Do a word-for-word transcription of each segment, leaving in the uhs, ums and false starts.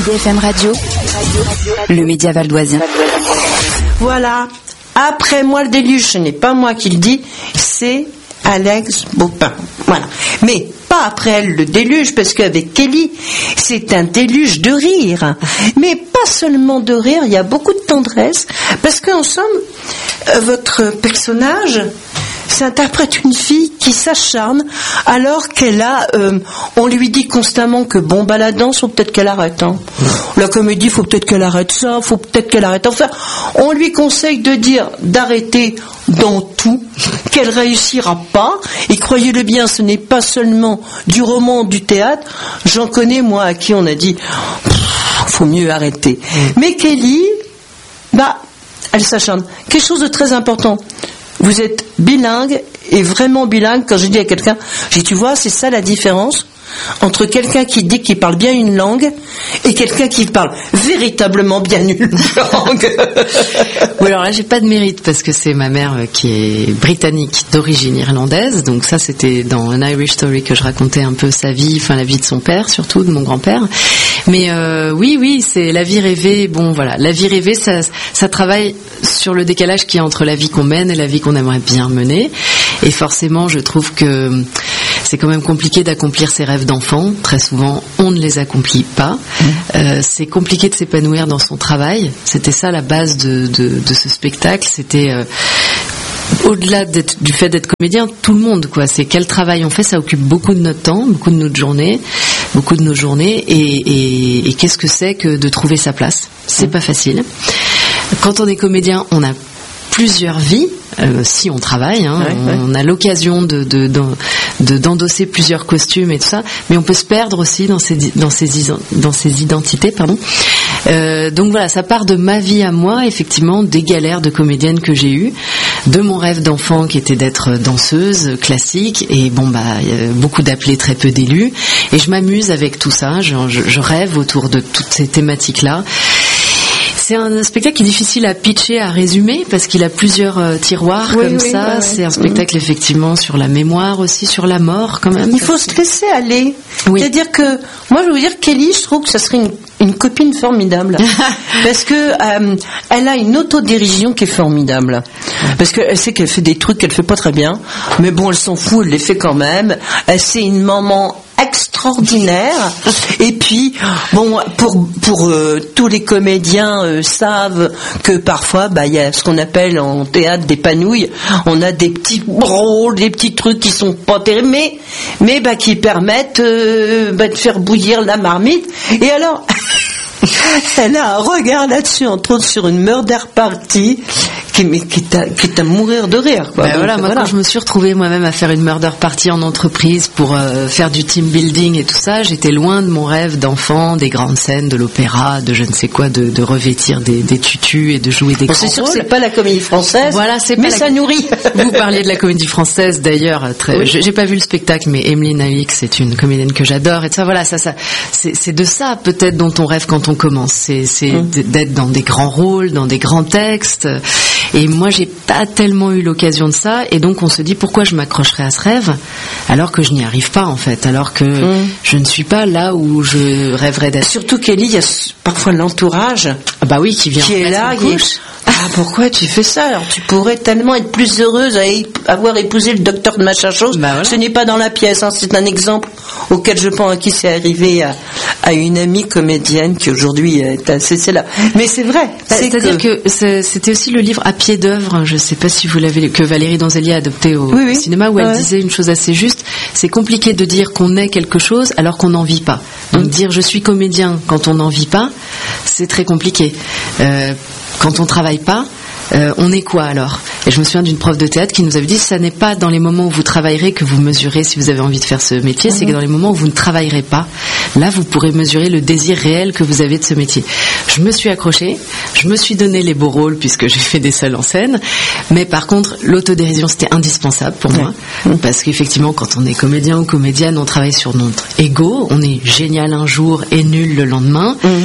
B F M Radio, le média valdoisien. Voilà. Après moi le déluge, ce n'est pas moi qui le dis, c'est Alex Baupin. Voilà. Mais pas après elle le déluge, parce qu'avec Kelly, c'est un déluge de rire. Mais pas seulement de rire, il y a beaucoup de tendresse, parce qu'en somme, votre personnage s'interprète une fille qui s'acharne alors qu'elle a, euh, on lui dit constamment que bon bah la danse, faut peut-être qu'elle arrête, hein. La comédie, faut peut-être qu'elle arrête ça, faut peut-être qu'elle arrête. Enfin, on lui conseille de dire d'arrêter dans tout, qu'elle réussira pas. Et croyez-le bien, ce n'est pas seulement du roman, du théâtre. J'en connais moi à qui on a dit faut mieux arrêter. Mais Kelly, bah, elle s'acharne. Quelque chose de très important. Vous êtes bilingue, et vraiment bilingue. Quand je dis à quelqu'un, je dis, tu vois, c'est ça la différence entre quelqu'un qui dit qu'il parle bien une langue et quelqu'un qui parle véritablement bien une langue. Oui, alors là, j'ai pas de mérite parce que c'est ma mère qui est britannique d'origine irlandaise. Donc ça, c'était dans An Irish Story que je racontais un peu sa vie, enfin la vie de son père, surtout de mon grand-père. Mais euh, oui, oui, c'est la vie rêvée. Bon, voilà, la vie rêvée, ça, ça travaille sur le décalage qu'il y a entre la vie qu'on mène et la vie qu'on aimerait bien mener. Et forcément, je trouve que c'est quand même compliqué d'accomplir ses rêves d'enfant. Très souvent, on ne les accomplit pas. Mmh. Euh, c'est compliqué de s'épanouir dans son travail. C'était ça la base de, de, de ce spectacle. C'était euh, au-delà d'être, du fait d'être comédien, tout le monde, quoi. C'est quel travail on fait, ça occupe beaucoup de notre temps, beaucoup de notre journée, beaucoup de nos journées. Et, et, et qu'est-ce que c'est que de trouver sa place ? C'est mmh. pas facile. Quand on est comédien, on a plusieurs vies, euh, si on travaille, hein, ouais, on, ouais. on a l'occasion de, de, de, de, d'endosser plusieurs costumes et tout ça, mais on peut se perdre aussi dans ses, dans ses, dans ses identités, pardon. Euh, donc voilà, ça part de ma vie à moi, effectivement, des galères de comédienne que j'ai eues, de mon rêve d'enfant qui était d'être danseuse classique, et bon bah beaucoup d'appelés, très peu d'élus, et je m'amuse avec tout ça, je, je, je rêve autour de toutes ces thématiques-là. C'est un spectacle qui est difficile à pitcher, à résumer, parce qu'il a plusieurs euh, tiroirs oui, comme oui, ça. Bah, c'est un spectacle mmh. effectivement sur la mémoire aussi, sur la mort quand même. Il faut se laisser aller. Oui. C'est-à-dire que, moi je veux vous dire, Kelly, je trouve que ça serait une, une copine formidable. Parce que euh, elle a une autodérision qui est formidable. Parce qu'elle sait qu'elle fait des trucs qu'elle fait pas très bien, mais bon, elle s'en fout, elle les fait quand même. Elle c'est une maman extraordinaire. Et puis bon, pour pour euh, tous les comédiens euh, savent que parfois bah il y a ce qu'on appelle en théâtre des panouilles, on a des petits rôles, des petits trucs qui sont pas terribles, mais mais bah qui permettent euh, bah, de faire bouillir la marmite. Et alors elle a un regard là-dessus, entre autres sur une murder party qui, qui, est à, qui est à mourir de rire, quoi. Ben voilà, moi voilà. Quand je me suis retrouvée moi-même à faire une murder party en entreprise pour euh, faire du team building et tout ça, j'étais loin de mon rêve d'enfant, des grandes scènes, de l'opéra, de je ne sais quoi, de, de revêtir des, des tutus et de jouer des bon, grands c'est sûr rôles. Que c'est pas la comédie française, voilà, c'est mais pas ça la... nourrit. Vous parliez de la comédie française d'ailleurs, très... oui. j'ai pas vu le spectacle, mais Emeline Alix, c'est une comédienne que j'adore, et ça, voilà, ça, ça, c'est, c'est de ça peut-être dont on rêve quand on commence. C'est, c'est mmh. d'être dans des grands rôles, dans des grands textes. Et moi, j'ai pas tellement eu l'occasion de ça. Et donc, on se dit, pourquoi je m'accrocherais à ce rêve alors que je n'y arrive pas, en fait, alors que mmh. je ne suis pas là où je rêverais d'être. Surtout, Kelly, il y a parfois l'entourage ah bah oui, qui vient qui est là, qui est... Ah, pourquoi tu fais ça? Alors, tu pourrais tellement être plus heureuse à avoir épousé le docteur de machin chose. Bah voilà. Ce n'est pas dans la pièce, hein. C'est un exemple auquel je pense à qui c'est arrivé à, à une amie comédienne qui aujourd'hui est assez, c'est là. Mais c'est vrai. Bah, c'est C'est-à-dire que, que c'est, c'était aussi le livre À pied d'œuvre, je ne sais pas si vous l'avez, que Valérie Donzelli a adopté au, oui, oui. au cinéma, où elle ouais. disait une chose assez juste. C'est compliqué de dire qu'on est quelque chose alors qu'on n'en vit pas. Donc, mmh. dire je suis comédien quand on n'en vit pas, c'est très compliqué. Euh, Quand on travaille pas, euh, on est quoi alors? Et je me souviens d'une prof de théâtre qui nous avait dit, ça n'est pas dans les moments où vous travaillerez que vous mesurez si vous avez envie de faire ce métier, mmh. c'est que dans les moments où vous ne travaillerez pas, là vous pourrez mesurer le désir réel que vous avez de ce métier. Je me suis accrochée, je me suis donné les beaux rôles puisque j'ai fait des seuls en scène, mais par contre l'autodérision c'était indispensable pour moi, mmh. parce qu'effectivement quand on est comédien ou comédienne, on travaille sur notre ego, on est génial un jour et nul le lendemain, mmh.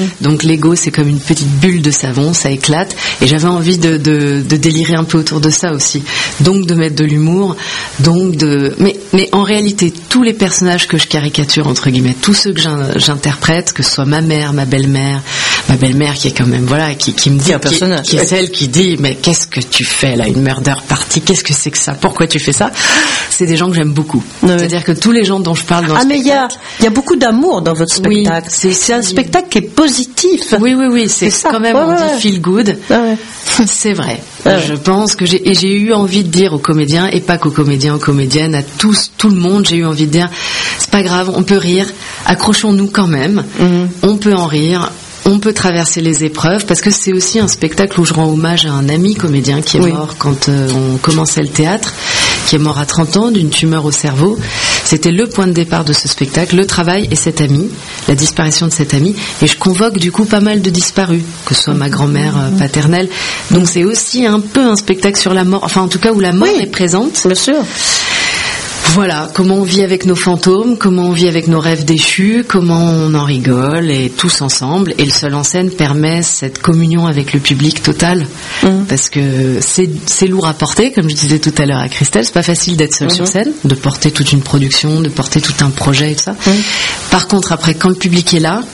Donc l'ego, c'est comme une petite bulle de savon, ça éclate. Et j'avais envie de, de, de délirer un peu autour de ça aussi. Donc de mettre de l'humour, donc de... Mais, mais en réalité, tous les personnages que je caricature, entre guillemets, tous ceux que j'interprète, que ce soit ma mère, ma belle-mère, ma belle-mère qui est quand même, voilà, qui, qui me dit, un personnage, qui, qui est celle qui dit, mais qu'est-ce que tu fais là, une murder party, qu'est-ce que c'est que ça, pourquoi tu fais ça? C'est des gens que j'aime beaucoup. Ouais. C'est-à-dire que tous les gens dont je parle dans ah, le mais il y a, il y a beaucoup d'amour dans votre spectacle. Oui, c'est, c'est un spectacle qui est positif. Oui, oui, oui, c'est, c'est quand même, ouais, on ouais. dit feel good. Ouais. C'est vrai. Ouais. Je pense que j'ai, et j'ai eu envie de dire aux comédiens, et pas qu'aux comédiens, aux comédiennes, à tous, tout le monde, j'ai eu envie de dire, c'est pas grave, on peut rire, accrochons-nous quand même, mm-hmm. on peut en rire. On peut traverser les épreuves, parce que c'est aussi un spectacle où je rends hommage à un ami comédien qui est oui. mort quand euh, on commençait le théâtre, qui est mort à trente ans d'une tumeur au cerveau. C'était le point de départ de ce spectacle, le travail et cet ami, la disparition de cet ami. Et je convoque du coup pas mal de disparus, que ce soit ma grand-mère euh, paternelle. Donc c'est aussi un peu un spectacle sur la mort, enfin en tout cas où la mort oui, est présente. Bien sûr. Voilà, comment on vit avec nos fantômes, comment on vit avec nos rêves déchus, comment on en rigole, et tous ensemble. Et le seul en scène permet cette communion avec le public total, mmh. parce que c'est, c'est lourd à porter, comme je disais tout à l'heure à Christelle, c'est pas facile d'être seul mmh. sur scène, de porter toute une production, de porter tout un projet et tout ça. Mmh. Par contre, après, quand le public est là,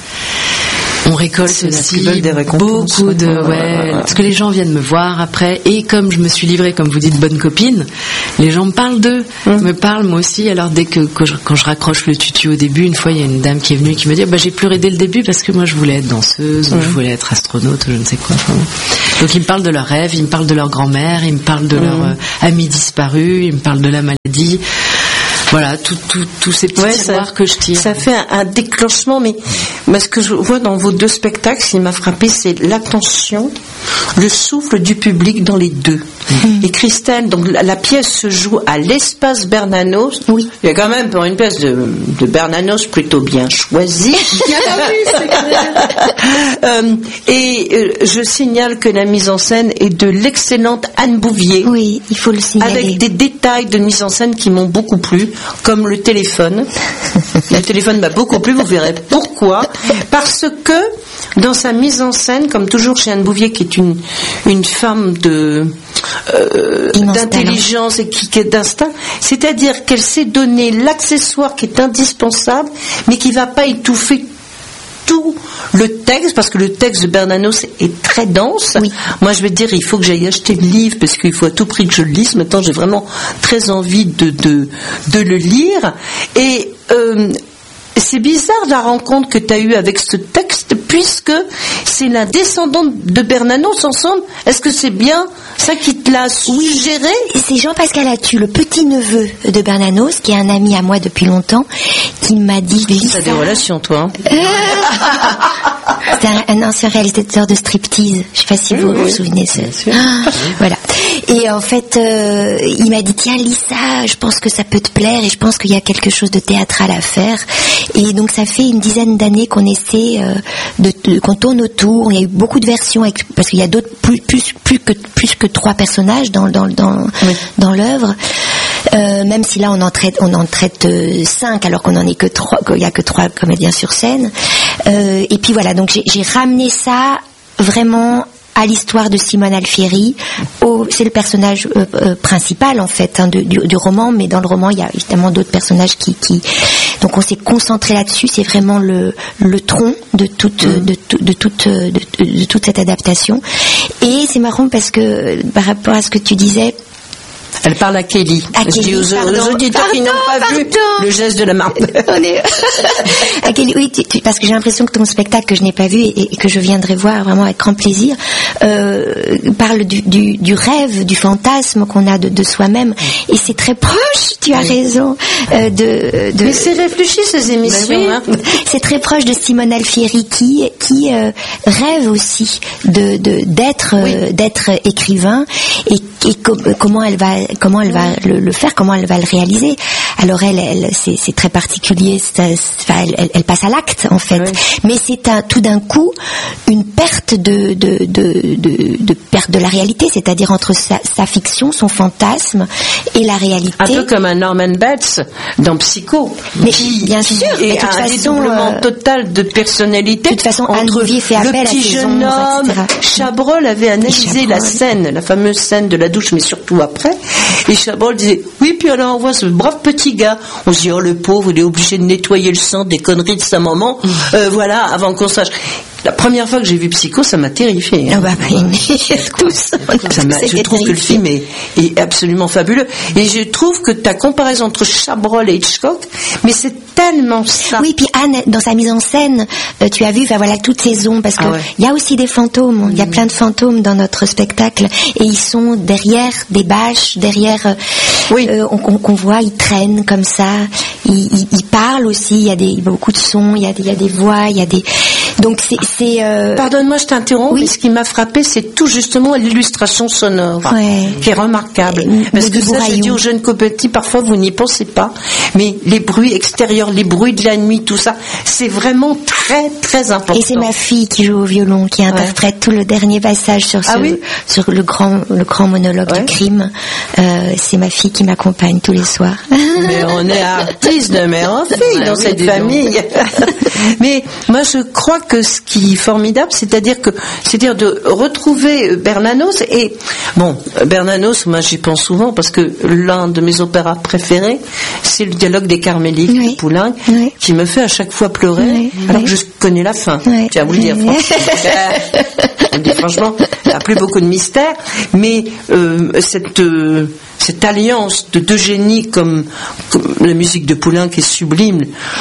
on récolte c'est aussi beaucoup de ouais, parce que les gens viennent me voir après, et comme je me suis livrée, comme vous dites, bonne copine, les gens me parlent d'eux, mmh. me parlent moi aussi. Alors dès que, que je, quand je raccroche le tutu au début, une fois il y a une dame qui est venue qui me dit bah j'ai pleuré dès le début parce que moi je voulais être danseuse mmh. ou je voulais être astronaute ou je ne sais quoi. Enfin, donc ils me parlent de leurs rêves, ils me parlent de leur grand-mère, ils me parlent de mmh. leur euh, ami disparu, ils me parlent de la maladie. Voilà, tous tout, tout ces petits ouais, tiroirs ça, que je tire. Ça fait un, un déclenchement, mais, mais ce que je vois dans vos deux spectacles, ce qui m'a frappé, c'est l'attention, le souffle du public dans les deux. Mmh. Et Christelle, donc la, la pièce se joue à l'Espace Bernanos. Oui. Il y a quand même pour une pièce de, de Bernanos plutôt bien choisie. Ah oui, c'est clair. euh, et euh, je signale que la mise en scène est de l'excellente Anne Bouvier. Oui, il faut le signaler. Avec des détails de mise en scène qui m'ont beaucoup plu. Comme le téléphone. Le téléphone m'a beaucoup plu, vous verrez pourquoi. Parce que, dans sa mise en scène, comme toujours chez Anne Bouvier, qui est une, une femme de, euh, d'intelligence et qui, qui est d'instinct, c'est-à-dire qu'elle sait donner l'accessoire qui est indispensable, mais qui ne va pas étouffer tout le texte, parce que le texte de Bernanos est très dense. Oui. Moi, je vais te dire, il faut que j'aille acheter le livre, parce qu'il faut à tout prix que je le lise. Maintenant, j'ai vraiment très envie de, de, de le lire. Et euh, c'est bizarre la rencontre que tu as eue avec ce texte, puisque c'est la descendante de Bernanos ensemble. Est-ce que c'est bien ça qui te l'a suggéré? C'est Jean-Pascal Attu, le petit-neveu de Bernanos, qui est un ami à moi depuis longtemps, qui m'a dit... Tu as des relations, toi, hein? C'est un, un ancien réalisateur de striptease. Je sais pas si vous oui, vous oui. souvenez. Ce... Ah, voilà. Et en fait, euh, il m'a dit, tiens Lisa, je pense que ça peut te plaire et je pense qu'il y a quelque chose de théâtral à faire. Et donc ça fait une dizaine d'années qu'on essaie, euh, de, de, qu'on tourne autour. Il y a eu beaucoup de versions, avec, parce qu'il y a d'autres plus, plus, plus que plus que trois personnages dans dans dans, oui. dans l'œuvre. Euh, même si là on en traite on en traite euh, cinq alors qu'on en est que trois, qu'il y a que trois comédiens sur scène. Euh, et puis voilà, donc j'ai, j'ai ramené ça vraiment à l'histoire de Simone Alfieri. Au, c'est le personnage euh, euh, principal en fait hein, de, du, du roman, mais dans le roman il y a évidemment d'autres personnages qui, qui... donc on s'est concentré là-dessus. C'est vraiment le le tronc de toute mmh. de, de, de toute de, de, de toute cette adaptation. Et c'est marrant parce que par rapport à ce que tu disais. Elle parle à Kelly. À Kelly, aux, aux auditeurs qui n'ont pas pardon. vu le geste de la main. On est... à Kelly, oui, tu, tu, parce que j'ai l'impression que ton spectacle que je n'ai pas vu et, et que je viendrai voir vraiment avec grand plaisir euh, parle du, du, du rêve, du fantasme qu'on a de, de soi-même. Et c'est très proche. Tu as raison. Euh, de, de... Mais c'est réfléchi ces émissions. Ben oui. hein. C'est très proche de Simone Alfieri qui qui euh, rêve aussi de, de d'être oui. euh, d'être écrivain et, et com- comment elle va comment elle va le, le faire, comment elle va le réaliser. Alors elle, elle c'est, c'est très particulier, c'est, c'est, elle, elle, elle passe à l'acte en fait. Oui. Mais c'est un, tout d'un coup une perte de, de, de de, de, de perte de la réalité, c'est-à-dire entre sa, sa fiction, son fantasme et la réalité. Un peu comme un Norman Bates dans Psycho. Mais qui, bien sûr, et mais de toute un façon, dédoublement euh, total de personnalité. De toute façon, Anne entre Bouvier fait appel le à petit ses jeune ombres, homme. et cetera. Chabrol avait analysé Chabrol. la scène, la fameuse scène de la douche, mais surtout après. Et Chabrol disait, oui, puis alors on voit ce brave petit gars. On se dit, oh le pauvre, il est obligé de nettoyer le sang des conneries de sa maman. Euh, voilà, avant qu'on sache. La première fois que j'ai vu Psycho, ça m'a terrifié. Ah bah, bah, tous. Ça m'a, je trouve que le film est, est absolument fabuleux. Et je trouve que ta comparaison entre Chabrol et Hitchcock, mais c'est tellement ça. Oui, puis Anne, dans sa mise en scène, euh, tu as vu, enfin voilà, toutes ces ombres, parce que Ah ouais. il y a aussi des fantômes. Il y a plein de fantômes dans notre spectacle, et ils sont derrière des bâches, derrière. euh, Oui. euh, on, on, qu'on voit, ils traînent comme ça. Ils, ils, ils parlent aussi. Il y a des, il y a beaucoup de sons. Il y a des, il y a des voix. Il y a des. Donc c'est, c'est. Euh... Pardonne-moi, je t'interromps, Oui. mais ce qui m'a frappé, c'est tout justement l'illustration sonore, Ouais. qui est remarquable. Euh, Parce le que ça, je Bouraillon. dis aux jeunes copetis, parfois vous n'y pensez pas, mais les bruits extérieurs, les bruits de la nuit, tout ça, c'est vraiment très très important. Et c'est ma fille qui joue au violon, qui interprète tout le dernier passage sur, ce, Ah oui sur le grand, le grand monologue Ouais. du crime. Euh, c'est ma fille qui m'accompagne tous les soirs. Mais on est artistes de mère en fille Ouais, dans oui, cette dis donc. famille. Mais moi, je crois que ce qui est formidable, c'est-à-dire que, c'est-à-dire de retrouver Bernanos. Et bon, Bernanos, moi, j'y pense souvent parce que l'un de mes opéras préférés, c'est le dialogue des Carmélites Oui. de Poulenc, Oui. qui me fait à chaque fois pleurer, Oui. alors Oui. que je connais la fin. Oui. Tiens, à vous le dire. Oui. Franchement. Je le dis franchement, il n'y a plus beaucoup de mystère, mais euh, cette euh, cette alliance de deux génies comme, comme la musique de Poulenc qui est sublime,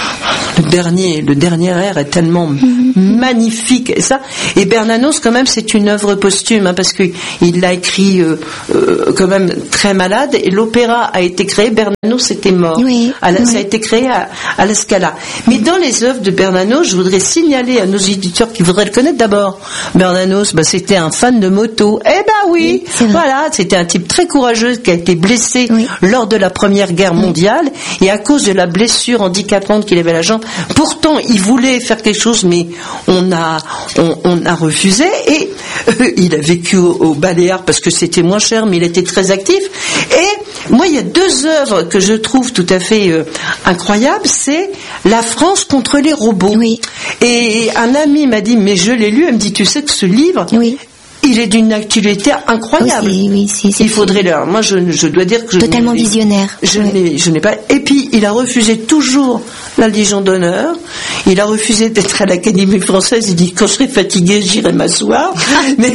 le dernier le dernier air est tellement mm-hmm. magnifique et ça. Et Bernanos quand même c'est une œuvre posthume hein, parce que il l'a écrit euh, euh, quand même très malade et l'opéra a été créé. Bernanos était mort. Oui. À la, Oui. Ça a été créé à, à la Scala. Mais dans les œuvres de Bernanos, je voudrais signaler à nos éditeurs qui voudraient le connaître d'abord. Bernanos, bah, c'était un fan de moto. Eh ben oui, Oui, c'est vrai. voilà, c'était un type très courageux qui a été blessé Oui. lors de la Première Guerre mondiale et à cause de la blessure handicapante qu'il avait à la jambe. Pourtant, il voulait faire quelque chose, mais on a, on, on a refusé et euh, il a vécu au, au Baléares parce que c'était moins cher, mais il était très actif. Et moi, il y a deux œuvres que je trouve tout à fait euh, incroyables. C'est La France contre les robots. Oui. Et un ami m'a dit, mais je l'ai lu, elle me dit, tu sais que ce livre, Oui. il est d'une actualité incroyable. Oui, c'est- oui, c'est- c'est- Il faudrait le. Moi, je, je dois dire que je Totalement n'ai- visionnaire. Je Ouais. n'ai, je n'ai pas. Et puis, il a refusé toujours la Légion d'honneur. Il a refusé d'être à l'Académie française. Il dit quand je serai fatigué, j'irai m'asseoir. Mais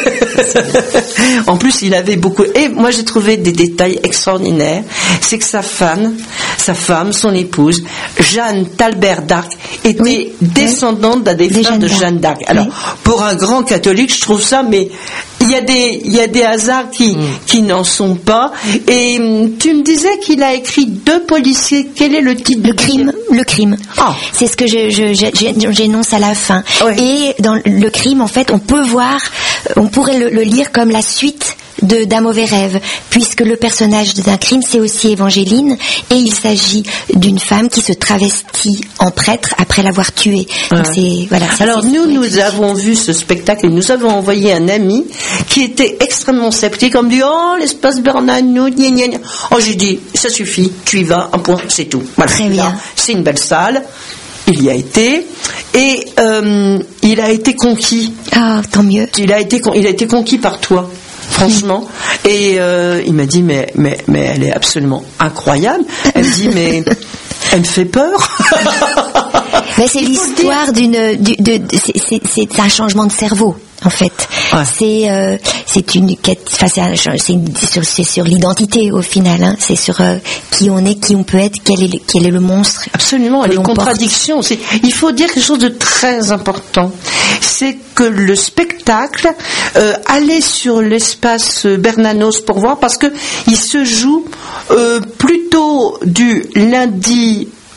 en plus, il avait beaucoup. Et moi, j'ai trouvé des détails extraordinaires. C'est que sa femme, sa femme, son épouse, Jeanne Talbert d'Arc, était Oui. descendante d'un des De frères de Jeanne Jeanne d'Arc. d'Arc. Alors, Oui. pour un grand catholique, je trouve ça, mais il y a des, il y a des hasards qui, Mm. qui n'en sont pas. Et hum, tu me disais qu'il a écrit deux policiers. Quel est le titre Le du crime, le crime. Ah. C'est ce que je, je- je- j'énonce à la fin. Ouais. Et dans le crime, en fait, on peut voir, on pourrait le, le lire comme la suite de d'un mauvais rêve, puisque le personnage d'un crime, c'est aussi Évangéline, et il s'agit d'une femme qui se travestit en prêtre après l'avoir tué. Donc Ouais. c'est voilà. c'est Alors assez nous, nous poétique. avons vu ce spectacle et nous avons envoyé un ami qui était extrêmement sceptique. On me dit, oh, l'espace Bernanos, gna gna gna. Oh, j'ai dit, ça suffit, tu y vas, un point, c'est tout. Voilà. Très bien. Là, c'est une belle salle. Il y a été et euh, il a été conquis. Ah, tant mieux. Il a été, con- il a été conquis par toi. Franchement, et euh, il m'a dit mais mais mais elle est absolument incroyable. Elle me dit mais elle me fait peur. Mais c'est Il faut le l'histoire d'une, du- de, de- c'est- c'est c'est un changement de cerveau en fait. Ouais. C'est euh, c'est une quête, enfin c'est un- c'est une- c'est sur, c'est sur l'identité au final. Hein. C'est sur euh, qui on est, qui on peut être, quel est le, quel est le monstre. Absolument, que les l'on contradictions. C'est, il faut dire quelque chose de très important. C'est que le spectacle, euh, aller sur l'espace Bernanos pour voir, parce que il se joue euh, plutôt du lundi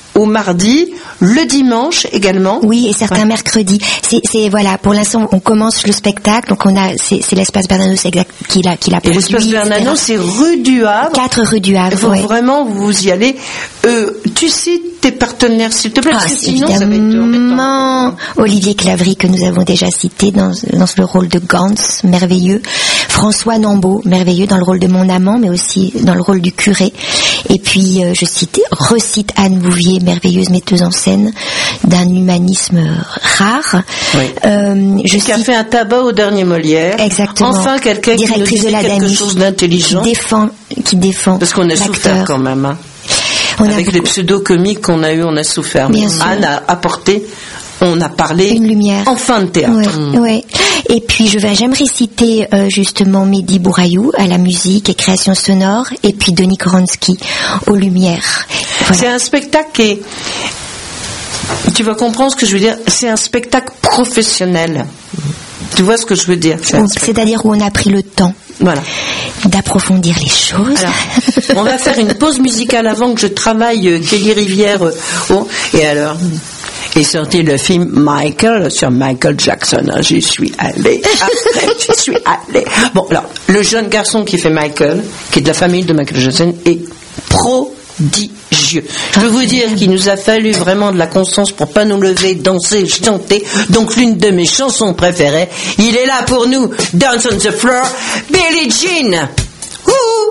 au mardi, le dimanche également. Oui, et certains ouais. mercredis. C'est, c'est voilà, pour l'instant, on commence le spectacle, donc on a, c'est, c'est l'espace Bernanos exact qui l'a, qui l'a produit. Et l'espace Bernanos, c'est rue du Havre. quatre rue du Havre. Il faut ouais. vraiment vous y aller. Euh, tu cites tes partenaires, s'il te plaît, ah, parce que sinon évidemment, ça va être embêtant. Olivier Clavry que nous avons déjà cité dans, dans le rôle de Gantz, merveilleux. François Nambeau, merveilleux dans le rôle de mon amant, mais aussi dans le rôle du curé. Et puis euh, je cite, recite Anne Bouvier, merveilleuse metteuse en scène d'un humanisme rare. Oui. Euh, je qui cite, a fait un tabac au dernier Molière. Exactement. Enfin, quelqu'un qui nous dit quelque chose d'intelligent. Qui défend, qui défend. Parce qu'on a l'acteur. souffert quand même. Hein. On Avec beaucoup... les pseudo-comiques qu'on a eu, on a souffert. Bien Anne a apporté, on a parlé une lumière. Enfin de théâtre. Ouais, mmh. ouais. Et puis je vais, j'aimerais citer euh, justement Mehdi Bourayou à la musique et création sonore, et puis Denis Koronsky aux lumières. Voilà. C'est un spectacle qui est... Tu vas comprendre ce que je veux dire. C'est un spectacle professionnel. Tu vois ce que je veux dire? C'est C'est-à-dire où on a pris le temps. Voilà. D'approfondir les choses. Alors, on va faire une pause musicale avant que je travaille euh, Kelly Rivière. Euh, oh, et alors, est sorti le film Michael sur Michael Jackson. Hein, j'y suis allée. Après, j'y suis allée. Bon, alors, le jeune garçon qui fait Michael, qui est de la famille de Michael Jackson, est prodigieux. Je peux vous dire qu'il nous a fallu vraiment de la constance pour pas nous lever, danser, chanter. Donc l'une de mes chansons préférées, il est là pour nous. Dance on the floor, Billie Jean. Ouh.